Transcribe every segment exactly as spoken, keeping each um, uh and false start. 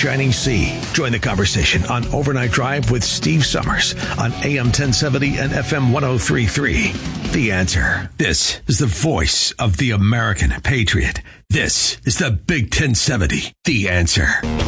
shining sea. Join the conversation on Overnight Drive with Steve Summers on A M ten seventy and F M one oh three point three. The Answer. This is the voice of the American patriot. This is the Big ten seventy. The Answer.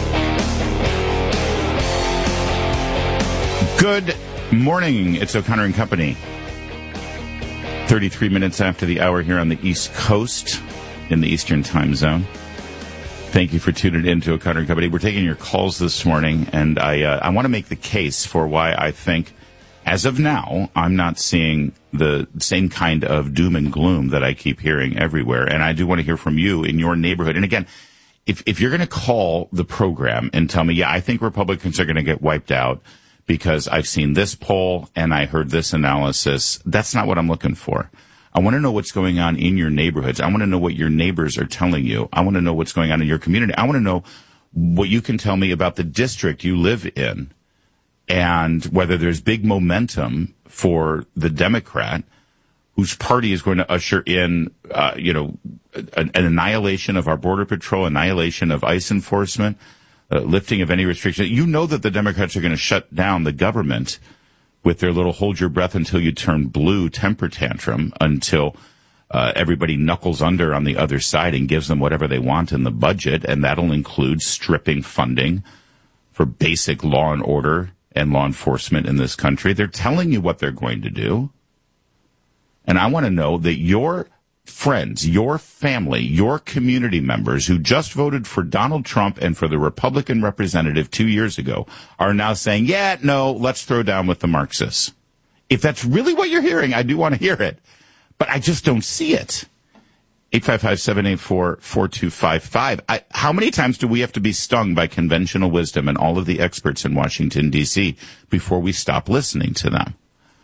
Good morning. It's O'Connor and Company. thirty-three minutes after the hour here on the East Coast in the Eastern Time Zone. Thank you for tuning in to O'Connor and Company. We're taking your calls this morning, and I uh, I want to make the case for why I think, as of now, I'm not seeing the same kind of doom and gloom that I keep hearing everywhere. And I do want to hear from you in your neighborhood. And again, if if you're going to call the program and tell me, yeah, I think Republicans are going to get wiped out because I've seen this poll and I heard this analysis, that's not what I'm looking for. I want to know what's going on in your neighborhoods. I want to know what your neighbors are telling you. I want to know what's going on in your community. I want to know what you can tell me about the district you live in and whether there's big momentum for the Democrat whose party is going to usher in, uh, you know, an, an annihilation of our Border Patrol, annihilation of ICE enforcement, Uh, lifting of any restrictions. You know that the Democrats are going to shut down the government with their little hold your breath until you turn blue temper tantrum until uh, everybody knuckles under on the other side and gives them whatever they want in the budget, and that'll include stripping funding for basic law and order and law enforcement in this country. They're telling you what they're going to do. And I want to know that your friends, your family, your community members who just voted for Donald Trump and for the Republican representative two years ago are now saying, yeah, no, let's throw down with the Marxists. If that's really what you're hearing, I do want to hear it. But I just don't see it. eight five five, seven eight four, four two five five. I, how many times do we have to be stung by conventional wisdom and all of the experts in Washington, D C before we stop listening to them?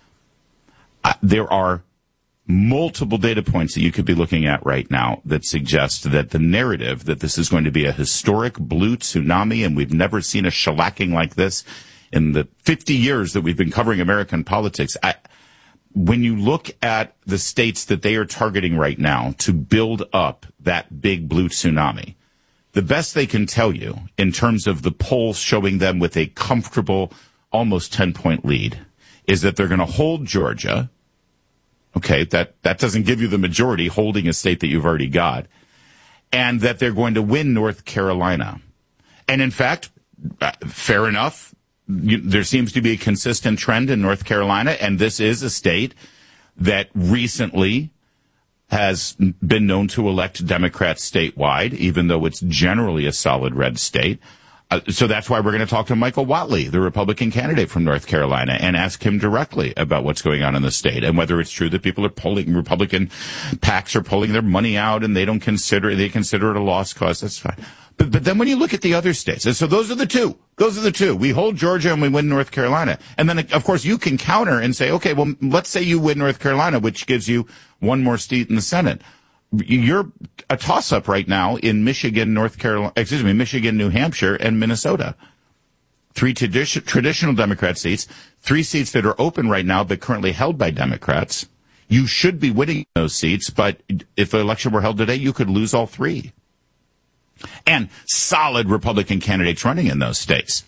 Uh, there are multiple data points that you could be looking at right now that suggest that the narrative that this is going to be a historic blue tsunami and we've never seen a shellacking like this in the fifty years that we've been covering American politics. I, when you look at the states that they are targeting right now to build up that big blue tsunami, the best they can tell you in terms of the polls showing them with a comfortable almost ten-point lead is that they're going to hold Georgia. Okay, that, that doesn't give you the majority holding a state that you've already got. And that they're going to win North Carolina. And in fact, uh, fair enough, you, there seems to be a consistent trend in North Carolina, and this is a state that recently has been known to elect Democrats statewide, even though it's generally a solid red state. Uh, so that's why we're going to talk to Michael Whatley, the Republican candidate from North Carolina, and ask him directly about what's going on in the state and whether it's true that people are pulling, Republican PACs are pulling their money out and they don't consider, they consider it a lost cause. That's fine. But, but then when you look at the other states, and so those are the two, those are the two. We hold Georgia and we win North Carolina. And then, of course, you can counter and say, okay, well, let's say you win North Carolina, which gives you one more seat in the Senate. You're a toss-up right now in Michigan, North Carolina, excuse me, Michigan, New Hampshire, and Minnesota. Three tradi- traditional Democrat seats, three seats that are open right now but currently held by Democrats. You should be winning those seats, but if the election were held today, you could lose all three. And solid Republican candidates running in those states.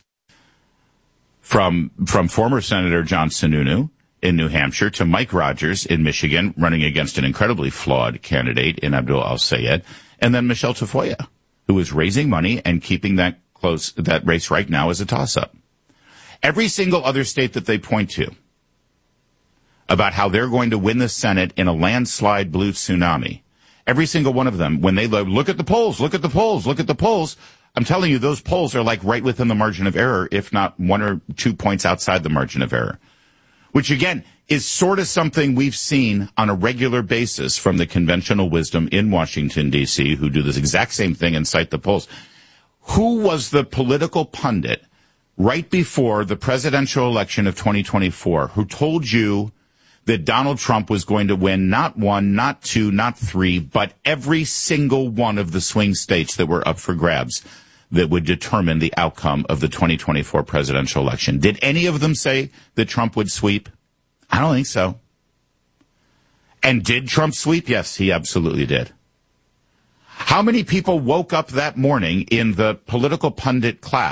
From, from former Senator John Sununu in New Hampshire to Mike Rogers in Michigan, running against an incredibly flawed candidate in Abdul Al-Sayed, and then Michelle Tafoya, who is raising money and keeping that close, that race right now as a toss-up. Every single other state that they point to about how they're going to win the Senate in a landslide blue tsunami, every single one of them, when they look at the polls, look at the polls, look at the polls, I'm telling you, those polls are like right within the margin of error, if not one or two points outside the margin of error. Which, again, is sort of something we've seen on a regular basis from the conventional wisdom in Washington, D C, who do this exact same thing and cite the polls. Who was the political pundit right before the presidential election of twenty twenty-four who told you that Donald Trump was going to win not one, not two, not three, but every single one of the swing states that were up for grabs that would determine the outcome of the twenty twenty-four presidential election? Did any of them say that Trump would sweep? I don't think so. And did Trump sweep? Yes, he absolutely did. How many people woke up that morning in the political pundit class